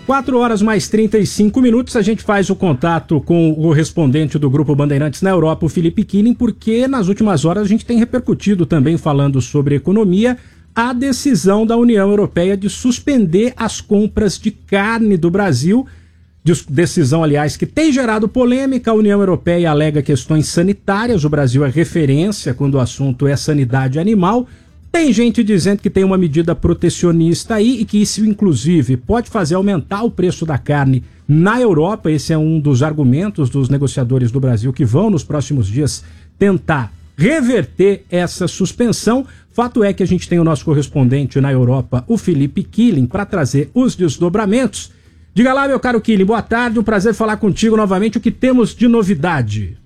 4 horas mais 35 minutos, a gente faz o contato com o correspondente do Grupo Bandeirantes na Europa, o Felipe Killing, porque nas últimas horas a gente tem repercutido também, falando sobre economia, a decisão da União Europeia de suspender as compras de carne do Brasil. Decisão, aliás, que tem gerado polêmica. A União Europeia alega questões sanitárias. O Brasil é referência quando o assunto é sanidade animal. Tem gente dizendo que tem uma medida protecionista aí e que isso, inclusive, pode fazer aumentar o preço da carne na Europa. Esse é um dos argumentos dos negociadores do Brasil que vão, nos próximos dias, tentar reverter essa suspensão. Fato é que a gente tem o nosso correspondente na Europa, o Felipe Killing, para trazer os desdobramentos. Diga lá, meu caro Killing, boa tarde, um prazer falar contigo novamente. O que temos de novidade?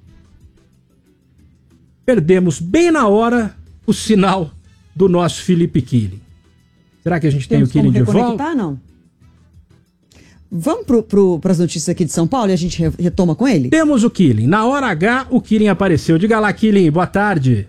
Perdemos bem na hora o sinal do nosso Felipe Killing. Será que a gente tem o Killing de volta? Não. Vamos para as notícias aqui de São Paulo e a gente retoma com ele? Temos o Killing. Na hora H, o Killing apareceu. Diga lá, Killing, boa tarde.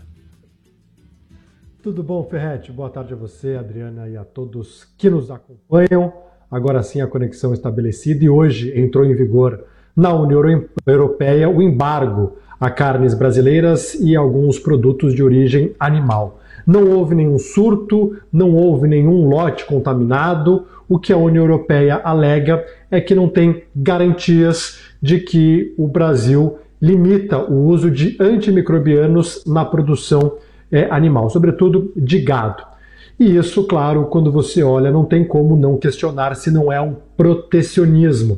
Tudo bom, Ferretti? Boa tarde a você, Adriana, e a todos que nos acompanham. Agora sim a conexão estabelecida e hoje entrou em vigor na União Europeia o embargo a carnes brasileiras e alguns produtos de origem animal. Não houve nenhum surto, não houve nenhum lote contaminado. O que a União Europeia alega é que não tem garantias de que o Brasil limita o uso de antimicrobianos na produção animal, sobretudo de gado. E isso, claro, quando você olha, não tem como não questionar se não é um protecionismo.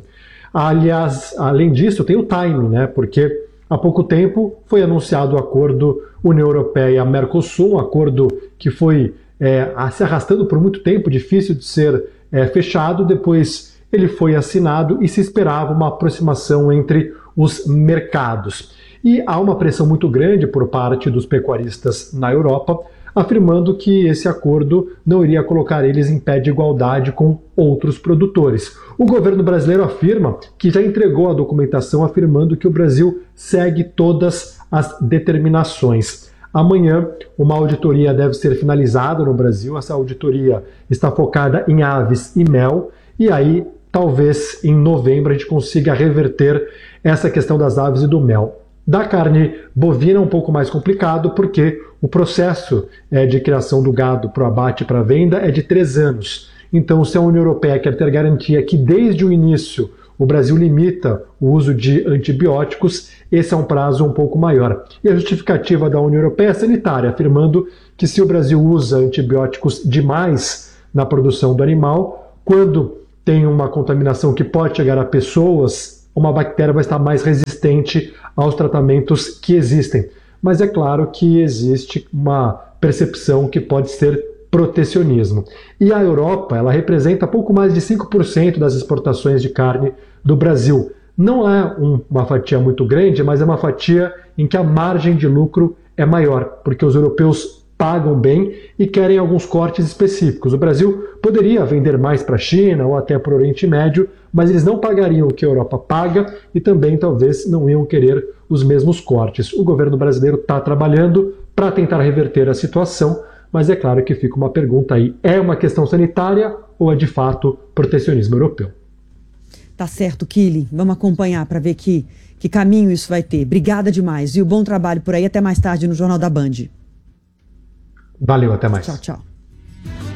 Aliás, além disso, tem o timing, né? Porque há pouco tempo foi anunciado o acordo União Europeia-Mercosul, um acordo que foi se arrastando por muito tempo, difícil de ser fechado. Depois ele foi assinado e se esperava uma aproximação entre os mercados. E há uma pressão muito grande por parte dos pecuaristas na Europa, afirmando que esse acordo não iria colocar eles em pé de igualdade com outros produtores. O governo brasileiro afirma que já entregou a documentação afirmando que o Brasil segue todas as determinações. Amanhã, uma auditoria deve ser finalizada no Brasil. Essa auditoria está focada em aves e mel, e aí talvez em novembro a gente consiga reverter essa questão das aves e do mel. Da carne bovina é um pouco mais complicado, porque o processo de criação do gado para o abate e para a venda é de 3 anos. Então, se a União Europeia quer ter garantia que desde o início o Brasil limita o uso de antibióticos, esse é um prazo um pouco maior. E a justificativa da União Europeia é sanitária, afirmando que se o Brasil usa antibióticos demais na produção do animal, quando tem uma contaminação que pode chegar a pessoas, uma bactéria vai estar mais resistente aos tratamentos que existem. Mas é claro que existe uma percepção que pode ser protecionismo. E a Europa, ela representa pouco mais de 5% das exportações de carne do Brasil. Não é uma fatia muito grande, mas é uma fatia em que a margem de lucro é maior, porque os europeus pagam bem e querem alguns cortes específicos. O Brasil poderia vender mais para a China ou até para o Oriente Médio, mas eles não pagariam o que a Europa paga e também talvez não iam querer os mesmos cortes. O governo brasileiro está trabalhando para tentar reverter a situação, mas é claro que fica uma pergunta aí: é uma questão sanitária ou é de fato protecionismo europeu? Tá certo, Killing. Vamos acompanhar para ver que caminho isso vai ter. Obrigada demais. E o bom trabalho por aí. Até mais tarde no Jornal da Band. Valeu, até mais. Tchau, tchau.